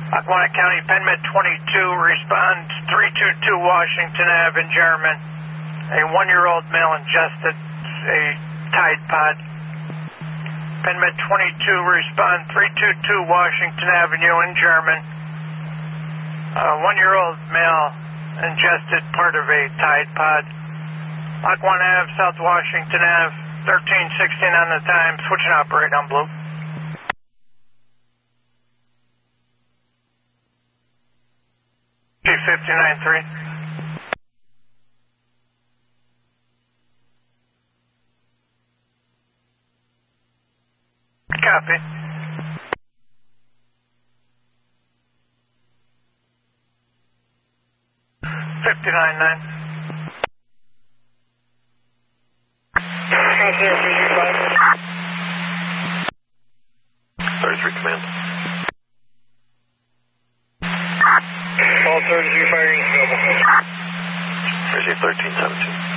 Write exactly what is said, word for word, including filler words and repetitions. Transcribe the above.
Lackawanna County, Penmet twenty-two, respond three two two Washington Avenue in German. A one-year-old male ingested a Tide Pod. Penmet twenty-two, respond three two two Washington Avenue in German. A one-year-old male ingested part of a Tide Pod. Lackawanna Avenue, South Washington Avenue, thirteen sixteen on the time, switching operate on blue. G fifty-nine three. Copy. fifty-nine nine. thirty-three command. All thirty-three firing available. thirteen seventeen.